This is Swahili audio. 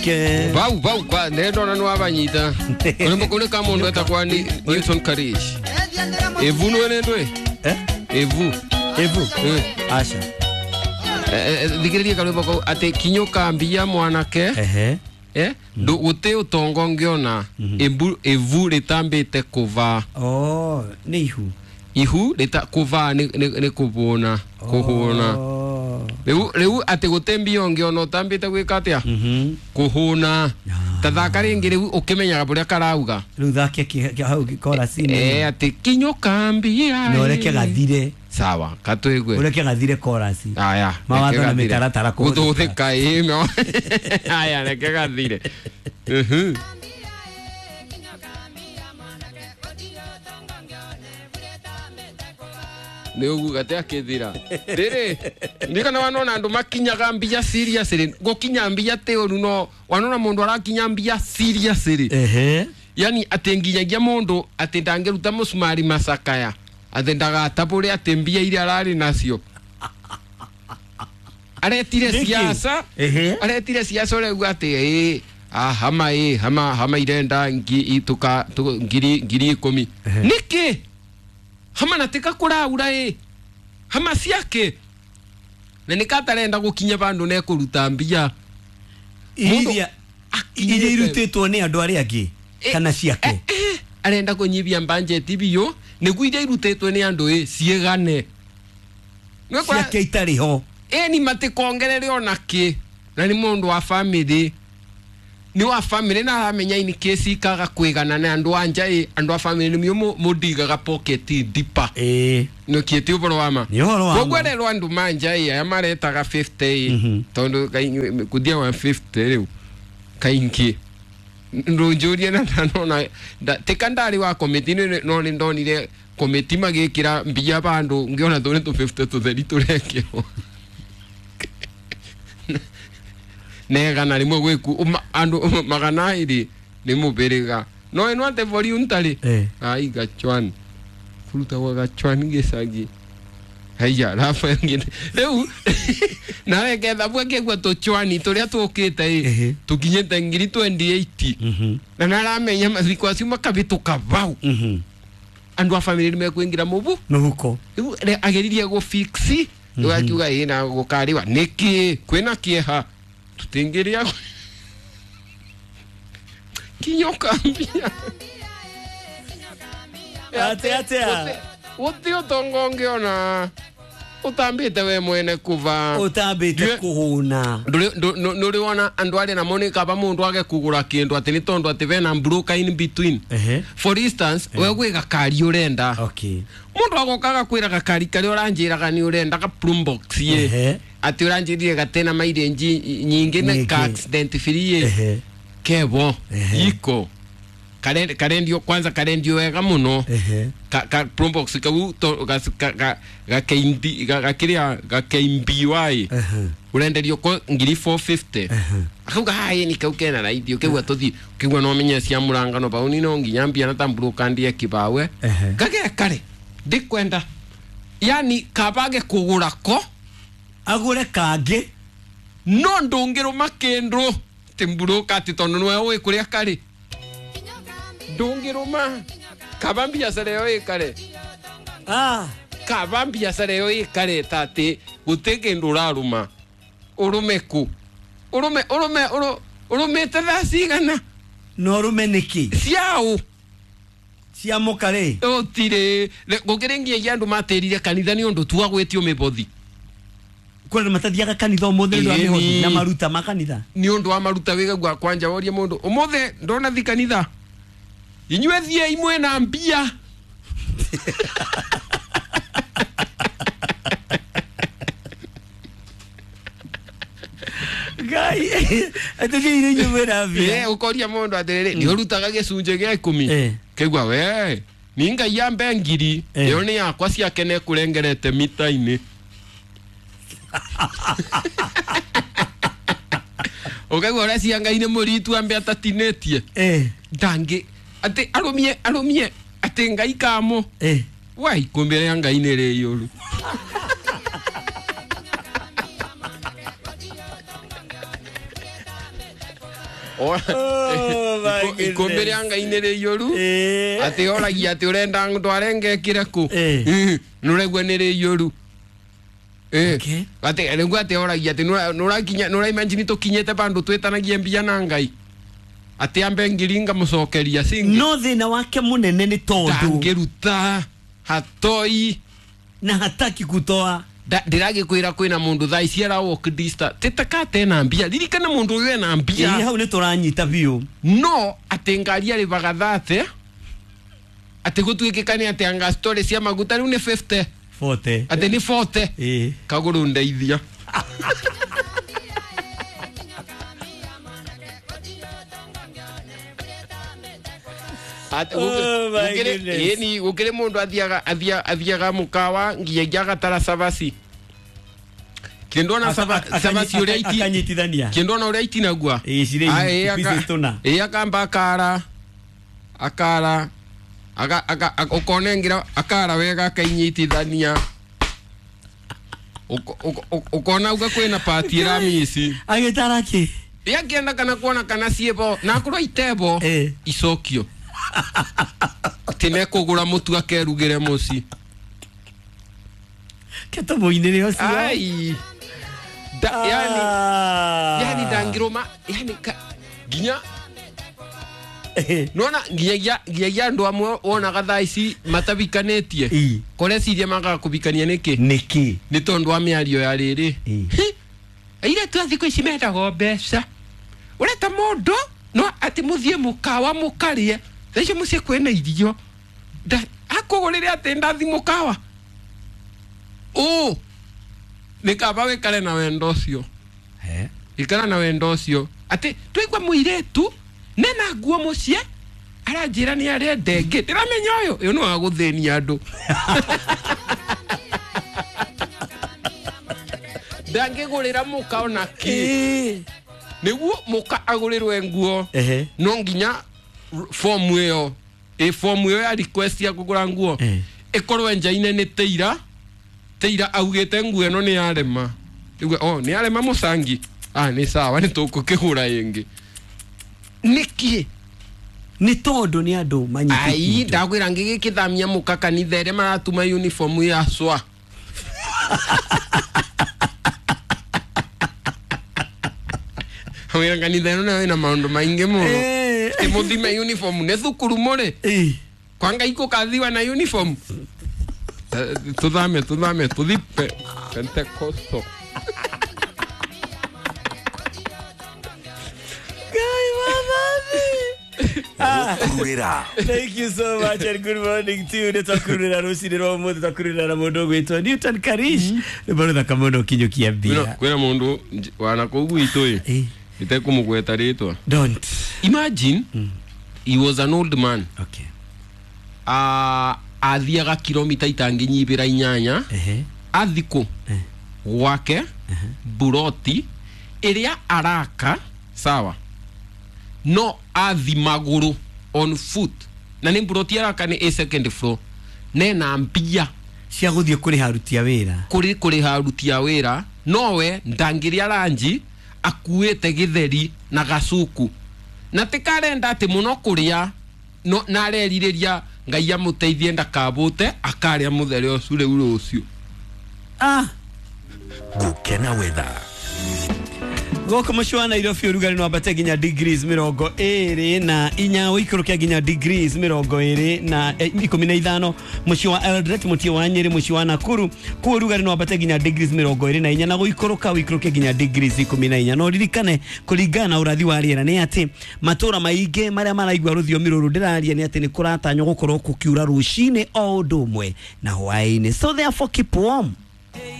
Vau kwa nendo na nwabanyita. Kulembo kule kama ndo atakuwa ni Newton Karish. Evu no nendo Evu. Asha. Digiri kalembo ko ate kinyoka mbia mwanake. Do ute utongo ngiona. Evu letambete kuva. Oh, ni ihu. Ihu leta kuva ne kubona. Kuhona. Leu ate gutembia ngiono tambite gwikatia. Kuhuna. Tathakari ngire ukimenyaga buria karauga. Riu thake hau chorus-ini. Ate kinyoka mbia. No reke gathire. Sawa, katwigwe. Ureke gathire chorus. Aya. Mawatho na mitaratara ko. Gututhika ino. Aya, reke gathire. Neu gate akithira riri ndikana wanona andu makinyaga mbia seriously gokinya mbia te onu no wanona mundu arakinya mbia seriously yani atenginyagia mundu atendangeruta musumari masakaya atendaga tapure atembia ile arari nacio aretire siasa ole gwate hama irenda ngiri 10 niki hama nateka kuraura hama siake na nikatarenda gukinya bandu ne kuruta mbia iria irutitwo ni andu ari angi kana siake arenda kunyibia budget biyo niguo iria irutitwo ni andu ciegane siake itari ho ni matikongerere onaki na ni mundu wa family ni wa family na amenya ini kesi kaga kwigana na andu anja andu wa family ni myo mudiga ga pocket dipa no kieti uboro wama gogwererwa andu manja ya maretaga 50 tondu kudia 150 riu kaingi ndonjoria na nona tekandari wa committee no ni ndonire committee magikira mbia bandu ngiona tone to 50 to the litoreke nega na rimwe gwiku andu magana iri ni mubiriga no eno ate voluntary ai gachwan furuta wa gachwan gesagi haya rafa ngine leu na reketha bweke gwa to chwani turia tukite tukinyete ngiri 28 na naramenya mathiko acio makabituka bau andu a family me kuingira mubu nuhuko ageririe go fixi akiuga ina gukariwa niki kwina kieha tutingiria kinyoka mbia ate uti utongonge ona utambite we mwene kuva utambite kuhuna nuri wona andu ari na monika ba mundu age kugura kindu ati ni tondu ati vena broker in between for instance we gwiga kari urenda mundu agokaga kwira gakari kari uranjiraga ni urenda ka plum box ye ati uranjirie gatena maire nyingi na ka accident free kebo iko karendio kwanza karendio wega muno ka prombox ga keimbi wai urenderio ko ngiri 450 akauga hai ni kauke na radio kewa tothi kewa no menya cia murangano ba uni no nginyambia na tamburu kandi kibawe kage kare ndikwenda yani kabage kugura ko agure kage no ndongero makendro timburu kati tono no we kuria kare ndongiruma kabambia sareo ikare kabambia sareo ikare tate guteke nduraruma urumeku urume tadasigana no rume niki ciao cia mukare otire gogerengia yandu materire kanitha ni undu tuwa gwetio mibothi kwenda matathiaga kanitha umuthe ndo amehothi na maruta makanitha ni undu wa maruta wiga gwa kwanja worie mundu umuthe ndona thi kanitha inywezie imwe na mbia gai atugire nyumwe na mbia ukoria mundu atiriri ni urutaga gicunje gia 10 kegwa we ninga ya mbengiri yo ni yakwa cia kene kurengerete mita-ini ukagwa ora cia ngai ni muritu ambe atatinetie dangi ate arumie ate ngai kamo wai kumbere ya ngai nere yuru ikombere anga inere yoru ati oragia ati urenda ndwarenge kireku nuregwe nere yoru ati rengu ati oragia ati nura imagine to kinyete bandu twetanagie mbia na ngai ati ambe ngiringa mucokeria singi no thina wake munene ni tondu ngiruta hatoi na hataki kutoa ndirage kwira kwina mundu thaa iciara walk distance titakate na mbia ririkana mundu uyu na mbia hau ni turanyita biu no ati ngari ari bagathate ati gutwikikani ati anga story cia maguta riu ni 50 40 ati ni 40 kaguru ndeithia ukire mundu athiaga mukawa nginya gatara savasi kindona savasi uria akanyitithania kindona uria itinagua akamba akara ukonengira akara wega akanyitithania ukona uga kwina party ira misi agitaraki yakienda kana kuona kana siebo na kurwa itebo icokio tinekugura mutu akerugire muci keto moinere ocio ai yani dangiroma yani ginya nona ginya ndo amwe ona gathaa ici matabikanetie kore ciria magakubikania niki ni tondu amiario ya riri ire tu athiko ici mendago mbeca ureta mundu no ati muthie mukawa mukarie thaicio mucie kwena irio akugurire ati ndathi mukawa nikaba wikare na wendo ucio ikara na wendo ucio ati twaigua muiretu nena nguo mucie aranjira ni arende ngi ndiramenya uyu no aguthenia andu ndangigurira muka ona ki niguo muka agurirwe nguo no nginya form iyo form iyo ya request ya kugura nguo ikorwe njaine ni teira augite nguo eno ni arema ni arema musangi ni sawa ni tukukigura ingi niki ni tondu ni andu manyitite ai ndagwira ngigikithamia muka kanithere maratuma uniform ya swa Hawira kanitha no na maundu maingi muno muthime uniform ne thukuru muri kwanga iko kathiwa na uniform tuthame tuthipe Pentecosto Thank you so much and good morning to you. Nitakurira rusini romo nitakurira na mundu gwitwa Newton Karish bado thakamono kinyo kiambia kwena mundu wana kugwito itekumugweta ritwa don't imagine he was an old man okay athiaga kilomita itanginyibira inyanya athiko wake buroti iria araka sawa no athi maguru on foot na ni buroti araka ni a second floor nena mbia cia guthie kuri harutia wira nowe ndangiria ranji akuete githeri na gacuku na tikarenda ati muno kuria no nareririria ngai amuteithie ndakabute akaria muthere ucio riu rucio gukena wetha goko mushwa Nairobi urugari no abate ginya degrees 24 uikorokia ginya degrees 25 mushwa Eldoret mutie wa Nyeri mushwa Nakuru ku urugari no abate ginya degrees 24 na guikoroka uikorokia ginya degrees 14 no ririkane kuringana urathi wa riera ni ati matura mainge maria maraigwa ruthiomi ruru ndiraria ni ati ni kuratanywo gukorwo kukiura rucine o ndumwe na hwaini so therefore keep warm.